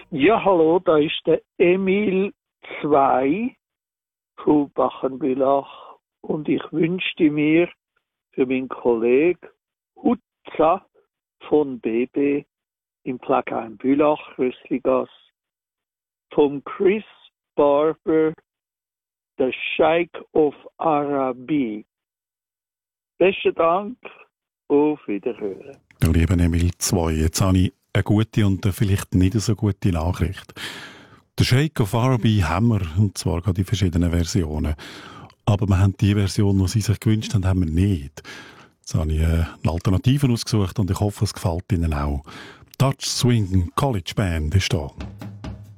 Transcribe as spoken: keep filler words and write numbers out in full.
Ja, hallo, da ist der Emil zwei von Bachenbülach und ich wünschte mir für meinen Kollegen Hutza von B B im Pflegeheim Bülach, Rössligasse, vom Chris Barber, der Sheikh of Arabi. Besten Dank, auf Wiederhören. Du lieber Emil zwei, jetzt habe ich eine gute und eine vielleicht nicht so gute Nachricht. Der Sheikh of Arabi haben wir, und zwar gerade in verschiedenen Versionen. Aber wir haben die Version, die sie sich gewünscht haben, haben wir nicht. Jetzt habe ich eine Alternative ausgesucht und ich hoffe, es gefällt Ihnen auch. Touch Swing College Band ist da.